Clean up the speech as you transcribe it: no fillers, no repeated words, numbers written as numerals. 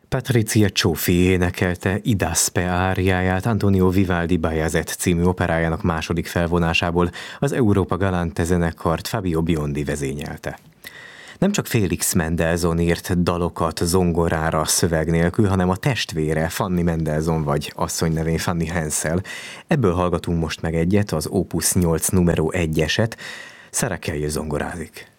Patrizia Cioffi énekelte Idaspe áriáját Antonio Vivaldi Bajazet című operájának második felvonásából, az Europa Galante zenekart Fabio Biondi vezényelte. Nem csak Félix Mendelssohn írt dalokat zongorára szöveg nélkül, hanem a testvére Fanny Mendelssohn vagy asszony nevén Fanny Hensel. Ebből hallgatunk most meg egyet, az Opus 8 numero 1-eset, Sara Kelly zongorázik.